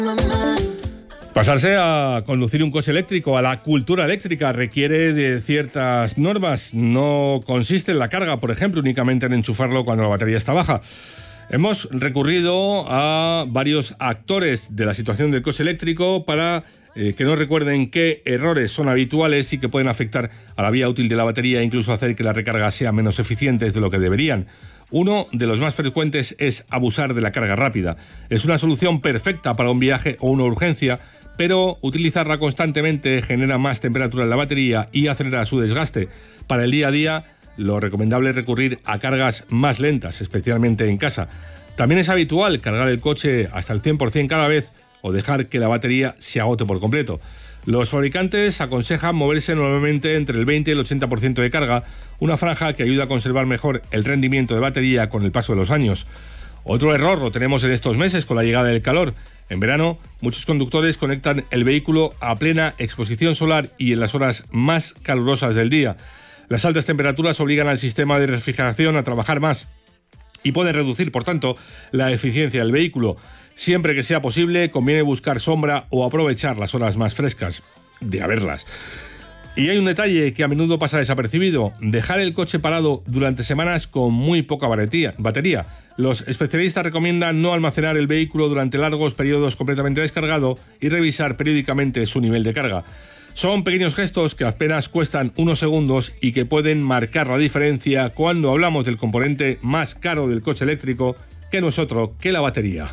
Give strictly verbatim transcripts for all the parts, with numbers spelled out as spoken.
Pasarse a conducir un coche eléctrico, a la cultura eléctrica, requiere de ciertas normas. No consiste en la carga, por ejemplo, únicamente en enchufarlo cuando la batería está baja. Hemos recurrido a varios actores de la situación del coche eléctrico para eh, que nos recuerden qué errores son habituales y que pueden afectar a la vida útil de la batería e incluso hacer que las recargas sean menos eficientes de lo que deberían. Uno de los más frecuentes es abusar de la carga rápida. Es una solución perfecta para un viaje o una urgencia, pero utilizarla constantemente genera más temperatura en la batería y acelera su desgaste. Para el día a día, lo recomendable es recurrir a cargas más lentas, especialmente en casa. También es habitual cargar el coche hasta el cien por ciento cada vez o dejar que la batería se agote por completo. Los fabricantes aconsejan moverse normalmente entre el veinte y el ochenta por ciento de carga, una franja que ayuda a conservar mejor el rendimiento de batería con el paso de los años. Otro error lo tenemos en estos meses con la llegada del calor. En verano, muchos conductores conectan el vehículo a plena exposición solar y en las horas más calurosas del día. Las altas temperaturas obligan al sistema de refrigeración a trabajar más y pueden reducir, por tanto, la eficiencia del vehículo. Siempre que sea posible, conviene buscar sombra o aprovechar las horas más frescas, de haberlas. Y hay un detalle que a menudo pasa desapercibido: dejar el coche parado durante semanas con muy poca batería. Los especialistas recomiendan no almacenar el vehículo durante largos periodos completamente descargado y revisar periódicamente su nivel de carga. Son pequeños gestos que apenas cuestan unos segundos y que pueden marcar la diferencia cuando hablamos del componente más caro del coche eléctrico, que no es otro que la batería.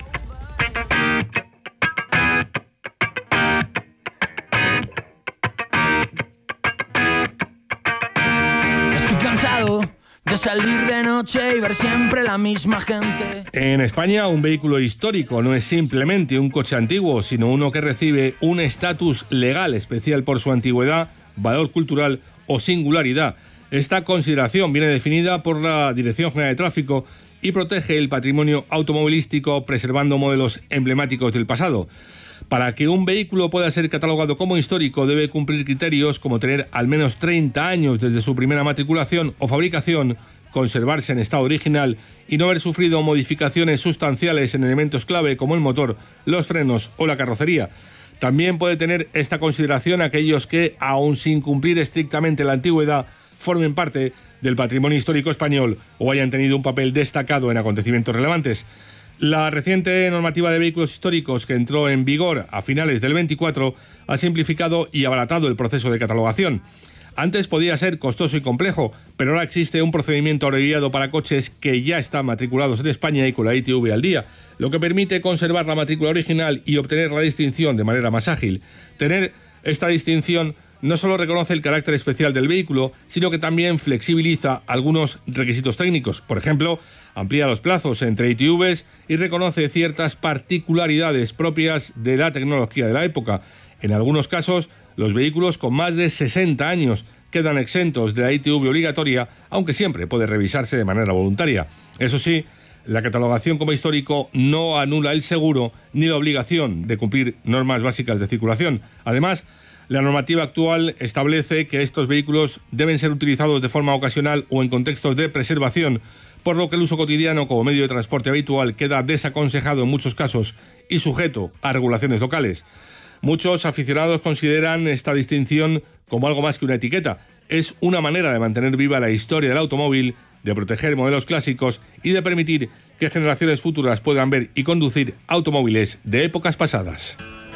De salir de noche y ver siempre la misma gente. En España, un vehículo histórico no es simplemente un coche antiguo, sino uno que recibe un estatus legal especial por su antigüedad, valor cultural o singularidad. Esta consideración viene definida por la Dirección General de Tráfico y protege el patrimonio automovilístico preservando modelos emblemáticos del pasado. Para que un vehículo pueda ser catalogado como histórico, debe cumplir criterios como tener al menos treinta años desde su primera matriculación o fabricación, conservarse en estado original y no haber sufrido modificaciones sustanciales en elementos clave como el motor, los frenos o la carrocería. También puede tener esta consideración aquellos que, aun sin cumplir estrictamente la antigüedad, formen parte del patrimonio histórico español o hayan tenido un papel destacado en acontecimientos relevantes. La reciente normativa de vehículos históricos, que entró en vigor a finales del veinticuatro, ha simplificado y abaratado el proceso de catalogación. Antes podía ser costoso y complejo, pero ahora existe un procedimiento abreviado para coches que ya están matriculados en España y con la I T V al día, lo que permite conservar la matrícula original y obtener la distinción de manera más ágil. Tener esta distinción no solo reconoce el carácter especial del vehículo, sino que también flexibiliza algunos requisitos técnicos. Por ejemplo, amplía los plazos entre I T Vs y reconoce ciertas particularidades propias de la tecnología de la época. En algunos casos, los vehículos con más de sesenta años quedan exentos de la I T V obligatoria, aunque siempre puede revisarse de manera voluntaria. Eso sí, la catalogación como histórico no anula el seguro ni la obligación de cumplir normas básicas de circulación. Además, la normativa actual establece que estos vehículos deben ser utilizados de forma ocasional o en contextos de preservación, por lo que el uso cotidiano como medio de transporte habitual queda desaconsejado en muchos casos y sujeto a regulaciones locales. Muchos aficionados consideran esta distinción como algo más que una etiqueta. Es una manera de mantener viva la historia del automóvil, de proteger modelos clásicos y de permitir que generaciones futuras puedan ver y conducir automóviles de épocas pasadas.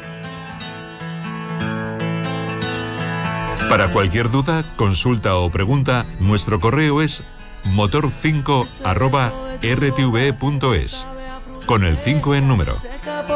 Para cualquier duda, consulta o pregunta, nuestro correo es motor cinco arroba r t v e punto es, con el cinco en número.